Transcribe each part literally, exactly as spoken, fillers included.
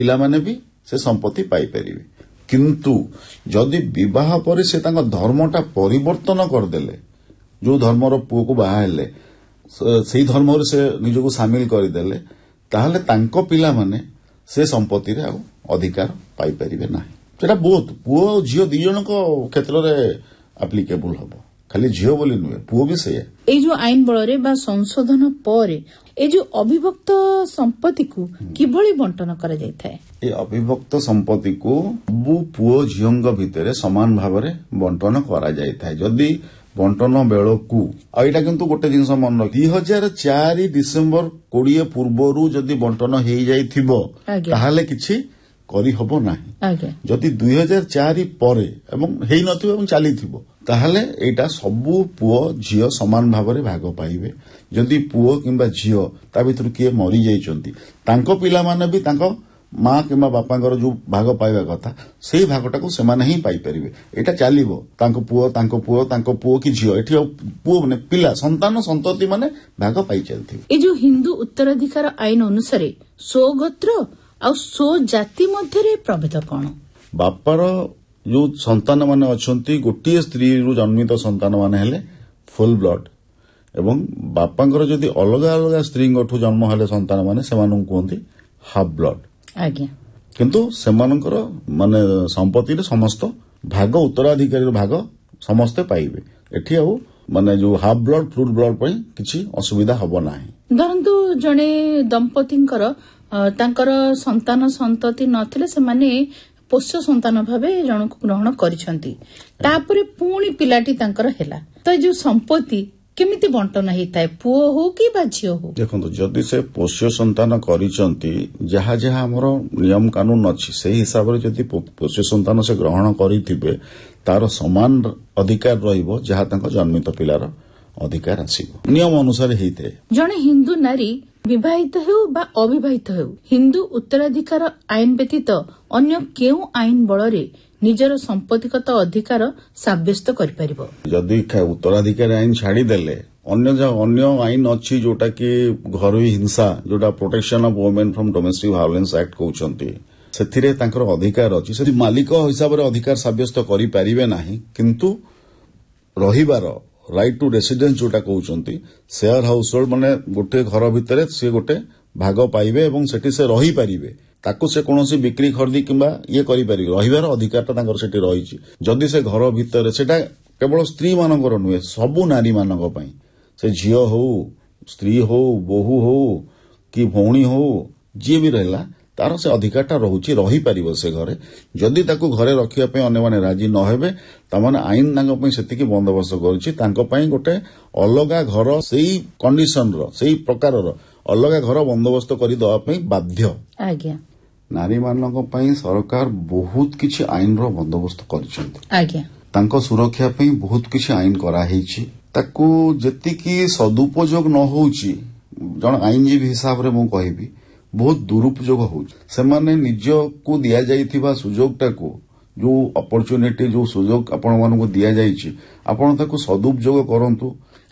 ପିଲାମାନେ ବି ସେ ସମ୍ପତ୍ତି ପାଇପାରିବେ। କିନ୍ତୁ ଯଦି ବିବାହ ପରେ ସେ ତାଙ୍କ ଧର୍ମଟା ପରିବର୍ତ୍ତନ କରିଦେଲେ, ଯୋଉ ଧର୍ମର ପୁଅକୁ ବାହା ହେଲେ ସେଇ ଧର୍ମରେ ସେ ନିଜକୁ ସାମିଲ କରିଦେଲେ, ତାହେଲେ ତାଙ୍କ ପିଲାମାନେ ସେ ସମ୍ପତ୍ତିରେ ଆଉ ଅଧିକାର ପାଇପାରିବେ ନାହିଁ। ସେଟା ବହୁତ ପୁଅ ଆଉ ଝିଅ ଦି ଜଣଙ୍କ କ୍ଷେତ୍ରରେ ଆପ୍ଲିକେବୁଲ ହବ, ଖାଲି ଝିଅ ବୋଲି ନୁହେଁ, ପୁଅ ବି ସେଇଆ। ଏଇ ଯୋଉ ଆଇନ ବଳରେ ବା ସଂଶୋଧନ ପରେ ଏ ଯୋଉ ଅବିଭକ୍ତ ସମ୍ପତ୍ତିକୁ କିଭଳି ବଣ୍ଟନ କରାଯାଇଥାଏ? ଏ ଅବିଭକ୍ତ ସମ୍ପତ୍ତିକୁ ସବୁ ପୁଅ ଝିଅଙ୍କ ଭିତରେ ସମାନ ଭାବରେ ବଣ୍ଟନ କରାଯାଇଥାଏ। ଯଦି ବଣ୍ଟନ ବେଳକୁ, ଆଉ ଏଇଟା କିନ୍ତୁ ଗୋଟେ ଜିନିଷ ମନେ ରଖ, ଦୁଇ ହଜାର ଚାରି ଡିସେମ୍ବର କୋଡିଏ ପୂର୍ବରୁ ଯଦି ବଣ୍ଟନ ହେଇଯାଇଥିବ ତାହେଲେ କିଛି କରିହବ ନାହିଁ। ଯଦି ଦୁଇ ହଜାର ଚାରି ପରେ ଏବଂ ହେଇନଥିବ ଏବଂ ଚାଲିଥିବ ତାହେଲେ ଏଇଟା ସବୁ ପୁଅ ଝିଅ ସମାନ ଭାବରେ ଭାଗ ପାଇବେ। ଯଦି ପୁଅ କିମ୍ବା ଝିଅ ତା ଭିତରୁ କିଏ ମରିଯାଇଛନ୍ତି ତାଙ୍କ ପିଲାମାନେ ବି ତାଙ୍କ ମା କିମ୍ବା ବାପାଙ୍କର ଯୋଉ ଭାଗ ପାଇବା କଥା ସେଇ ଭାଗଟାକୁ ସେମାନେ ହିଁ ପାଇପାରିବେ। ଏଇଟା ଚାଲିବ, ତାଙ୍କ ପୁଅ ତାଙ୍କ ପୁଅ ତାଙ୍କ ପୁଅ କି ଝିଅ, ଏଠି ପୁଅ ମାନେ ପିଲା ସନ୍ତାନ ସନ୍ତତି ମାନେ ଭାଗ ପାଇ ଚାଲିଥିବେ। ଏ ଯୋଉ ହିନ୍ଦୁ ଉତ୍ତରାଧିକାର ଆଇନ ଅନୁସାରେ ସ୍ୱଗୋତ୍ର ଆଉ ସ୍ୱଜାତି ମଧ୍ୟରେ ପ୍ରଭେଦ କଣ? ବାପାର ଯୋଉ ସନ୍ତାନ ମାନେ ଅଛନ୍ତି, ଗୋଟିଏ ସ୍ତ୍ରୀରୁ ଜନ୍ମିତ ସନ୍ତାନ ମାନେ ହେଲେ ଫୁଲ୍ ବ୍ଲଡ୍, ଏବଂ ବାପାଙ୍କର ଯଦି ଅଲଗା ଅଲଗା ସ୍ତ୍ରୀଙ୍କଠୁ ଜନ୍ମ ହେଲେ ସନ୍ତାନ ମାନେ ସେମାନଙ୍କୁ କୁହନ୍ତି ହାଫ୍ ବ୍ଲଡ୍। ଆଜ୍ଞା। କିନ୍ତୁ ସେମାନଙ୍କର ମାନେ ସମ୍ପତ୍ତିରେ ସମସ୍ତ ଭାଗ, ଉତ୍ତରାଧିକାରୀର ଭାଗ ସମସ୍ତେ ପାଇବେ। ଏଠି ଆଉ ମାନେ ଯୋଉ ହାଫ୍ ବ୍ଲଡ୍ ଫୁଲ୍ ବ୍ଲଡ୍ ପାଇଁ କିଛି ଅସୁବିଧା ହବ ନାହିଁ। ଧରନ୍ତୁ ଜଣେ ଦମ୍ପତିଙ୍କର ତାଙ୍କର ସନ୍ତାନ ସନ୍ତତି ନଥିଲେ, ସେମାନେ ପୋଷ୍ୟ ସନ୍ତାନ ଭାବେ ଜଣକୁ ଗ୍ରହଣ କରିଛନ୍ତି, ତାପରେ ପୁଣି ପିଲାଟି ତାଙ୍କର ହେଲା, ତ ଏ ଯୋଉ ସମ୍ପତ୍ତି କେମିତି ବଣ୍ଟନ ହେଇଥାଏ, ପୁଅ ହଉ କି ବା ଝିଅ ହଉ? ଦେଖନ୍ତୁ, ଯଦି ସେ ପୋଷ୍ୟ ସନ୍ତାନ କରିଛନ୍ତି, ଯାହା ଯାହା ଆମର ନିୟମ କାନୁନ ଅଛି ସେଇ ହିସାବରେ ଯଦି ପୋଷ୍ୟ ସନ୍ତାନ ସେ ଗ୍ରହଣ କରିଥିବେ ତାର ସମାନ ଅଧିକାର ରହିବ ଯାହା ତାଙ୍କ ଜନ୍ମିତ ପିଲାର ଅଧିକାର ଆସିବ, ନିୟମ ଅନୁସାରେ ହେଇଥାଏ। ଜଣେ ହିନ୍ଦୁ ନାରୀ ବିବାହିତ ହେଉ ବା ଅବିବାହିତ ହେଉ, ହିନ୍ଦୁ ଉତ୍ତରାଧିକାର ଆଇନ ବ୍ୟତୀତ ଅନ୍ୟ କେଉଁ ଆଇନ ବଳରେ ନିଜର ସମ୍ପତ୍ତିଗତ ଅଧିକାର ସାବ୍ୟସ୍ତ କରିପାରିବ? ଯଦି ଉତ୍ତରାଧିକାରୀ ଆଇନ ଛାଡ଼ିଦେଲେ ଅନ୍ୟ ଅନ୍ୟ ଆଇନ ଅଛି, ଯୋଉଟା କି ଘରୋଇ ହିଂସା, ଯୋଉଟା protection of women from domestic ଭାয়োଲେନ୍ସ act କହୁଛନ୍ତି, ସେଥିରେ ତାଙ୍କର ଅଧିକାର ଅଛି। ସେଠି ମାଲିକ ହିସାବରେ ଅଧିକାର ସାବ୍ୟସ୍ତ କରିପାରିବେ ନାହିଁ, କିନ୍ତୁ ରହିବାର ରାଇଟ୍ ଟୁ ରେସିଡେନ୍ସ ଯୋଉଟା କହୁଛନ୍ତି, ସେୟାର ହାଉସ ହୋଲ୍ଡ ମାନେ ଗୋଟେ ଘର ଭିତରେ ସେ ଗୋଟେ ଭାଗ ପାଇବେ ଏବଂ ସେଠି ସେ ରହିପାରିବେ, ତାକୁ ସେ କୌଣସି ବିକ୍ରି ଖରିଦି କିମ୍ବା ଇଏ କରିପାରିବେ, ରହିବାର ଅଧିକାରଟା ତାଙ୍କର ସେଠି ରହିଛି। ଯଦି ସେ ଘର ଭିତରେ, ସେଟା କେବଳ ସ୍ତ୍ରୀ ମାନଙ୍କର ନୁହେଁ, ସବୁ ନାରୀ ମାନଙ୍କ ପାଇଁ, ସେ ଝିଅ ହଉ, ସ୍ତ୍ରୀ ହଉ, ବୋହୂ ହଉ କି ଭଉଣୀ ହଉ, ଯିଏ ବି ରହିଲା ତାର ସେ ଅଧିକାରଟା ରହୁଛି, ରହିପାରିବ ସେ ଘରେ। ଯଦି ତାକୁ ଘରେ ରଖିବା ପାଇଁ ଅନ୍ୟମାନେ ରାଜି ନ ହେବେ, ତାମାନେ ଆଇନ ତାଙ୍କ ପାଇଁ ସେତିକି ବନ୍ଦୋବସ୍ତ କରୁଛି, ତାଙ୍କ ପାଇଁ ଗୋଟେ ଅଲଗା ଘର, ସେଇ କଣ୍ଡିସନର ସେଇ ପ୍ରକାରର ଅଲଗା ଘର ବନ୍ଦୋବସ୍ତ କରିଦେବା ପାଇଁ ବାଧ୍ୟ। ଆଜ୍ଞା। ନାରୀମାନଙ୍କ ପାଇଁ ସରକାର ବହୁତ କିଛି ଆଇନର ବନ୍ଦୋବସ୍ତ କରିଛନ୍ତି। ଆଜ୍ଞା। ତାଙ୍କ ସୁରକ୍ଷା ପାଇଁ ବହୁତ କିଛି ଆଇନ କରାହେଇଛି। ତାକୁ ଯେତିକି ସଦୁପଯୋଗ ନ ହେଉଛି, ଜଣେ ଆଇନଜୀବୀ ହିସାବରେ ମୁଁ କହିବି ବହୁତ ଦୁରୁପଯୋଗ ହେଉଛି। ସେମାନେ ନିଜକୁ ଦିଆଯାଇଥିବା ସୁଯୋଗଟାକୁ, ଯୋଉ ଅପରଚ୍ୟୁନିଟି, ଯୋଉ ସୁଯୋଗ ଆପଣମାନଙ୍କୁ ଦିଆଯାଇଛି, ଆପଣ ତାକୁ ସଦୁପଯୋଗ କରନ୍ତୁ,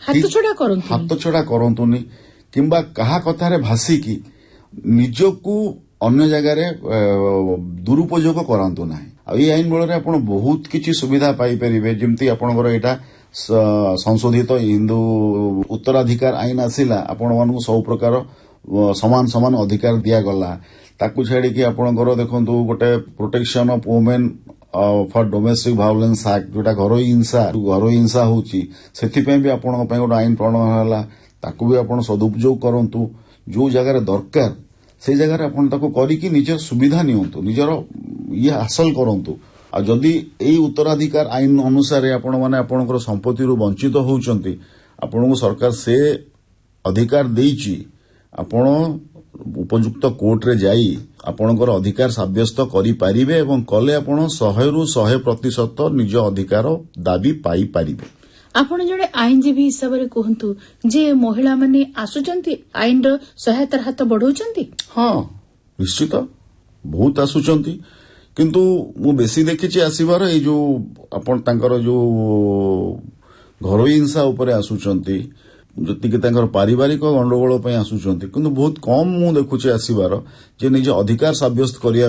ହାତଛଡ଼ା କରନ୍ତୁନି, କିମ୍ବା କାହା କଥାରେ ଭାସିକି ନିଜକୁ ଅନ୍ୟ ଜାଗାରେ ଦୁରୁପଯୋଗ କରାନ୍ତୁ ନାହିଁ। ଆଉ ଏଇ ଆଇନ ବଳରେ ଆପଣ ବହୁତ କିଛି ସୁବିଧା ପାଇପାରିବେ। ଯେମିତି ଆପଣଙ୍କର ଏଇଟା ସଂଶୋଧିତ ହିନ୍ଦୁ ଉତ୍ତରାଧିକାର ଆଇନ ଆସିଲା, ଆପଣମାନଙ୍କୁ ସବୁ ପ୍ରକାର ସମାନ ସମାନ ଅଧିକାର ଦିଆଗଲା। ତାକୁ ଛାଡ଼ିକି ଆପଣଙ୍କର ଦେଖନ୍ତୁ, ଗୋଟେ protection of women for domestic ଭାয়োଲେନ୍ସ act, ଯୋଉଟା ଘରୋଇ ହିଂସା ଘରୋଇ ହିଂସା ହେଉଛି, ସେଥିପାଇଁ ବି ଆପଣଙ୍କ ପାଇଁ ଗୋଟେ ଆଇନ ପ୍ରଣୟନ ହେଲା। ତାକୁ ବି ଆପଣ ସଦୁପଯୋଗ କରନ୍ତୁ। ଯୋଉ ଜାଗାରେ ଦରକାର ସେଇ ଜାଗାରେ ଆପଣ ତାକୁ କରିକି ନିଜର ସୁବିଧା ନିଅନ୍ତୁ, ନିଜର ଇଏ ହାସଲ କରନ୍ତୁ। ଆଉ ଯଦି ଏଇ ଉତ୍ତରାଧିକାର ଆଇନ ଅନୁସାରେ ଆପଣମାନେ ଆପଣଙ୍କର ସମ୍ପତ୍ତିରୁ ବଞ୍ଚିତ ହେଉଛନ୍ତି, ଆପଣଙ୍କୁ ସରକାର ସେ ଅଧିକାର ଦେଇଛି, ଆପଣ ଉପଯୁକ୍ତ କୋର୍ଟରେ ଯାଇ ଆପଣଙ୍କର ଅଧିକାର ସାବ୍ୟସ୍ତ କରିପାରିବେ ଏବଂ କଲେ ଆପଣ ଶହେରୁ ଶହେ ପ୍ରତିଶତ ନିଜ ଅଧିକାର ଦାବି ପାଇପାରିବେ। ଆପଣ ଜଣେ ଆଇନଜୀବୀ ହିସାବରେ କୁହନ୍ତୁ ଯେ ମହିଳାମାନେ ଆସୁଛନ୍ତି, ଆଇନର ସହାୟତାର ହାତ ବଢାଉଛନ୍ତି? ହଁ, ନିଶ୍ଚିତ ବହୁତ ଆସୁଛନ୍ତି, କିନ୍ତୁ ମୁଁ ବେଶୀ ଦେଖିଛି ଆସିବାର ଏଇ ଯୋଉ ଆପଣ ତାଙ୍କର ଯୋଉ ଘରୋଇ ହିଂସା ଉପରେ ଆସୁଛନ୍ତି, ଯେତିକି ତାଙ୍କର ପାରିବାରିକ ଗଣ୍ଡଗୋଳ ପାଇଁ ଆସୁଛନ୍ତି କିନ୍ତୁ ବହୁତ କମ୍ ମୁଁ ଦେଖୁଛି ଆସିବାର ଯେ ନିଜ ଅଧିକାର ସାବ୍ୟସ୍ତ କରିବା